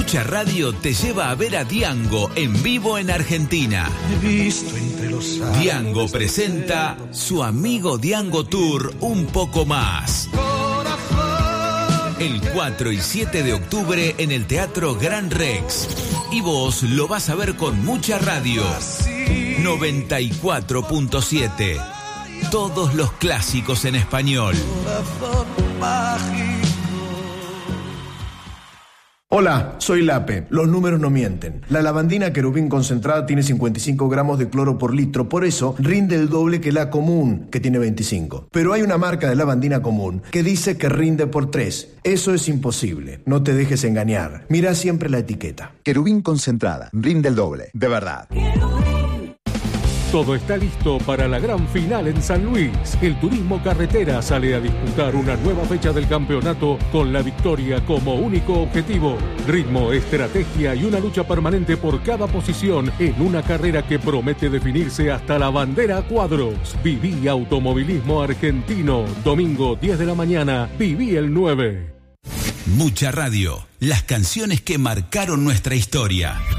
Mucha Radio te lleva a ver a Diango en vivo en Argentina. Diango presenta su amigo Diango Tour Un Poco Más. El 4 y 7 de octubre en el Teatro Gran Rex. Y vos lo vas a ver con Mucha Radio. 94.7. Todos los clásicos en español. Hola, soy Lape. Los números no mienten. La lavandina Querubín concentrada tiene 55 gramos de cloro por litro, por eso rinde el doble que la común, que tiene 25. Pero hay una marca de lavandina común que dice que rinde por 3. Eso es imposible. No te dejes engañar. Mira siempre la etiqueta. Querubín concentrada. Rinde el doble. De verdad. Todo está listo para la gran final en San Luis. El Turismo Carretera sale a disputar una nueva fecha del campeonato con la victoria como único objetivo. Ritmo, estrategia y una lucha permanente por cada posición en una carrera que promete definirse hasta la bandera a cuadros. Viví automovilismo argentino. Domingo 10 de la mañana. Viví el 9. Mucha Radio. Las canciones que marcaron nuestra historia.